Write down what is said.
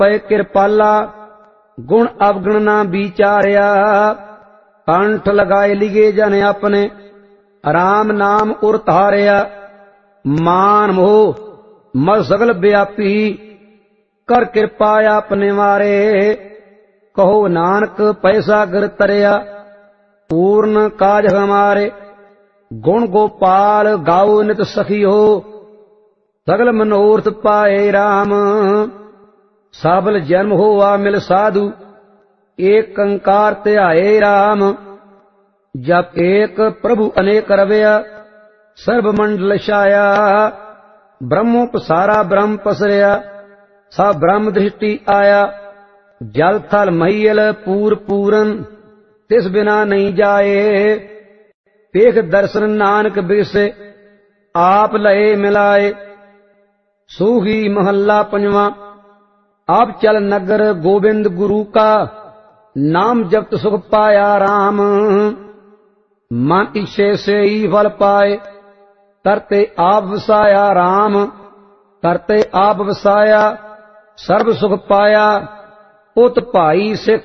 पै कृपाला गुण अवगुण ना विचारिया। कंठ लगाए लिए जन अपने राम नाम उर धारिया। मान मोह मद सगल व्यापी कर कृपा अपने मारे। कहो नानक पैसा गिर तरिया पूर्ण काज हमारे। गुण गोपाल गाओ नित सखी हो सगल मनोरथ पाए राम। साबल जन्म होवा मिल साधु एक कंकार ध्याए राम। जब एक प्रभु अनेक रवया सर्व मंडल छाया। ब्रह्मोपसारा ब्रह्म पसरिया सा ब्रह्म दृष्टि आया। जल थल महियल पूर पूरन तिस बिना नहीं जाए। पेख दर्शन नानक बिरसे आप लए मिलाए। सूही महल्ला पंजवा। आप चल नगर गोविंद गुरु का नाम जपत सुख पाया राम। मन इच्छे से ही फल पाए करते आप वसाया राम। करते आप वसाया सर्व सुख पाया। उत भाई सिख